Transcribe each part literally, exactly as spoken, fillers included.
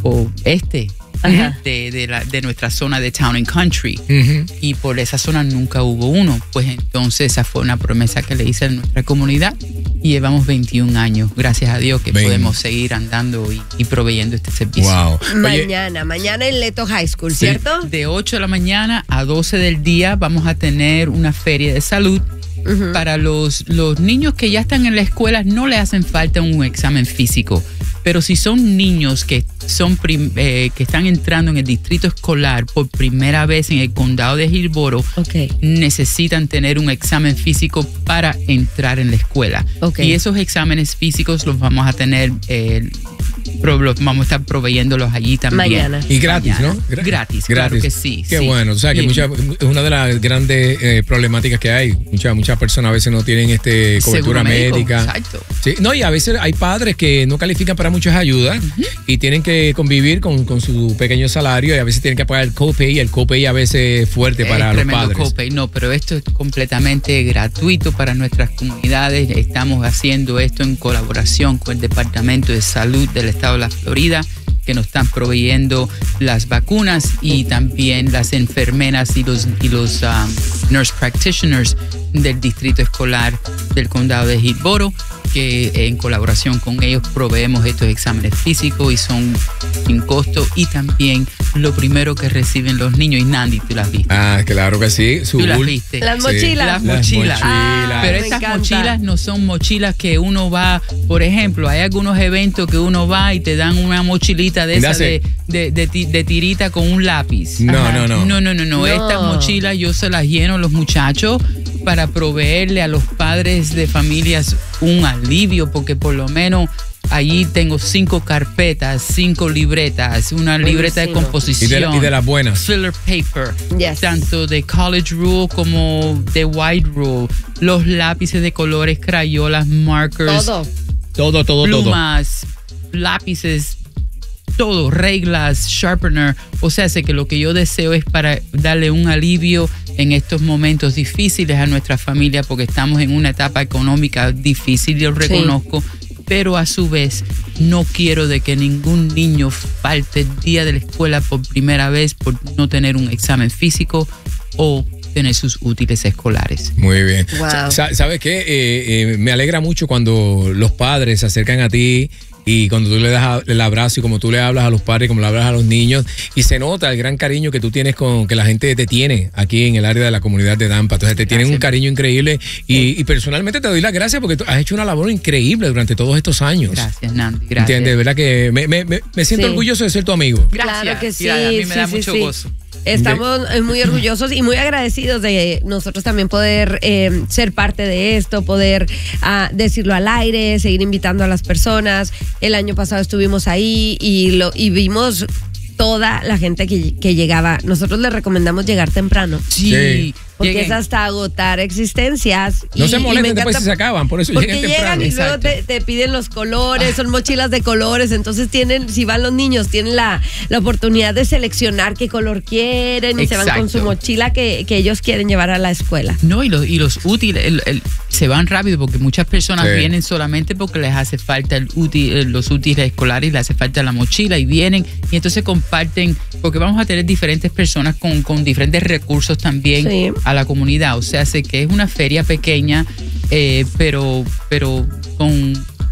oeste de, de, la, de nuestra zona de Town and Country. Uh-huh. Y por esa zona nunca hubo uno. Pues entonces esa fue una promesa que le hice a nuestra comunidad y llevamos veintiún años, gracias a Dios, que Ven. podemos seguir andando y, y proveyendo este servicio. Wow. Mañana, mañana en Leto High School, sí, ¿cierto? De ocho de la mañana a doce del día vamos a tener una feria de salud. Uh-huh. Para los, los niños que ya están en la escuela no le hacen falta un examen físico, pero si son niños que, son prim, eh, que están entrando en el distrito escolar por primera vez en el condado de Hillsborough, okay, necesitan tener un examen físico para entrar en la escuela. Okay. Y esos exámenes físicos los vamos a tener, eh, pro, los vamos a estar proveyéndolos allí también. Mañana. Y gratis, Mañana. ¿no? Gra- gratis, claro gratis. que sí. Qué sí. bueno. O sea, que mucha, es una de las grandes eh, problemáticas que hay. Muchas muchas personas a veces no tienen este cobertura médica. Exacto. Sí, no, y a veces hay padres que no califican para muchas ayudas, uh-huh, y tienen que convivir con, con su pequeño salario y a veces tienen que pagar el copay y el copay a veces es fuerte es para los padres. Copay. No, pero esto es completamente gratuito para nuestras comunidades. Estamos haciendo esto en colaboración con el Departamento de Salud del Estado de la Florida, que nos están proveyendo las vacunas, y también las enfermeras y los, y los um, nurse practitioners del distrito escolar del condado de Hillsborough, que en colaboración con ellos proveemos estos exámenes físicos y son sin costo, y también lo primero que reciben los niños. Y Nandi, tú las viste. Ah, claro que sí. Su ¿Tú las viste? Las mochilas. Sí. Las mochilas. Ah, pero estas mochilas no son mochilas que uno va, por ejemplo, hay algunos eventos que uno va y te dan una mochilita de esa de, de, de, de tirita con un lápiz. No, Ajá. no, no. No, no, no, no. No. Estas mochilas yo se las lleno a los muchachos para proveerle a los padres de familias un alivio, porque por lo menos allí tengo cinco carpetas, cinco libretas, una Buenísimo. libreta de composición. Y de, la, y de las buenas. Filler paper. Yes. Tanto de College Rule como de White Rule. Los lápices de colores, crayolas, markers. Todo. Todo, todo, plumas, todo. Lápices, todo, reglas, sharpener. O sea, sé que lo que yo deseo es para darle un alivio en estos momentos difíciles a nuestra familia, porque estamos en una etapa económica difícil, yo reconozco, sí, pero a su vez no quiero de que ningún niño falte el día de la escuela por primera vez por no tener un examen físico o tener sus útiles escolares. Muy bien. Wow. ¿Sabes qué? Eh, eh, me alegra mucho cuando los padres se acercan a ti y cuando tú le das el abrazo y como tú le hablas a los padres, como le hablas a los niños, y se nota el gran cariño que tú tienes con, que la gente te tiene aquí en el área de la comunidad de Tampa. Entonces te gracias. Tienen un cariño increíble y, y personalmente te doy las gracias porque tú has hecho una labor increíble durante todos estos años. Gracias, Nandi. Gracias. ¿Entiendes? De verdad que me, me, me, me siento sí. orgulloso de ser tu amigo. Gracias. Claro que sí. Gracias. A mí me sí, da sí, mucho sí. gozo. Estamos muy orgullosos y muy agradecidos de nosotros también poder eh, ser parte de esto, poder uh, decirlo al aire, seguir invitando a las personas. El año pasado estuvimos ahí y, lo, y vimos toda la gente que, que llegaba. Nosotros les recomendamos llegar temprano. Sí. sí. Porque lleguen. Es hasta agotar existencias. No y, se molesten encanta, después si se acaban, por eso porque lleguen temprano. Llegan y luego te, te piden los colores, son mochilas de colores, entonces tienen, si van los niños, tienen la, la oportunidad de seleccionar qué color quieren y Exacto. se van con su mochila que, que ellos quieren llevar a la escuela. No, y los, y los útiles, el, el, se van rápido porque muchas personas sí. vienen solamente porque les hace falta el útil, los útiles escolares, les hace falta la mochila y vienen y entonces comparten, porque vamos a tener diferentes personas con, con diferentes recursos también sí. a la comunidad. O sea, sé que es una feria pequeña, eh, pero, pero con,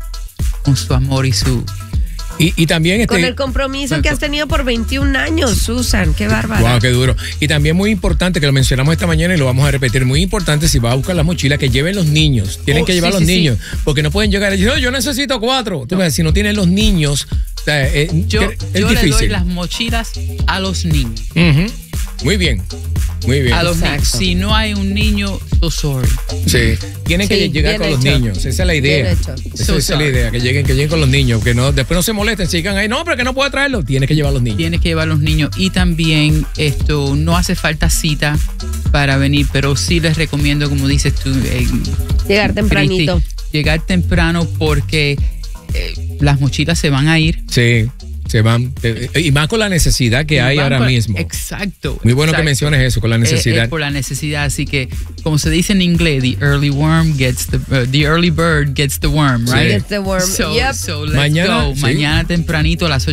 con su amor y su... Y, y también este, con el compromiso que has tenido por veintiún años, Susan, qué bárbara. Wow, qué duro. Y también muy importante, que lo mencionamos esta mañana y lo vamos a repetir, muy importante si vas a buscar la mochila, que lleven los niños. Tienen oh, que llevar sí, los sí, niños, sí. porque no pueden llegar y decir, no, yo necesito cuatro. Tú ves, si no tienen los niños, eh, yo, es yo difícil. le doy las mochilas a los niños. Uh-huh. Muy bien. Muy bien. A los niños. Si no hay un niño, so sorry. Sí. Tienen que sí, llegar con hecho. los niños. Esa es la idea. Esa, so esa es la idea, que lleguen, que lleguen con los niños, que no, después no se molesten, sigan ahí. No, pero que no puedo traerlo. Tienes que llevar a los niños. Tienes que llevar a los niños. Y también esto, no hace falta cita para venir, pero sí les recomiendo, como dices tú, eh, llegar tempranito. Cristi, llegar temprano porque eh, las mochilas se van a ir. Sí. Se van, y más con la necesidad que hay ahora con, mismo. Exacto. Muy bueno exacto. que menciones eso, con la necesidad. Es, es por la necesidad, así que, como se dice en inglés, the early worm gets the, uh, the early bird gets the worm, right? Gets the worm. So, yep. so let's Mañana, go. sí. Mañana tempranito a las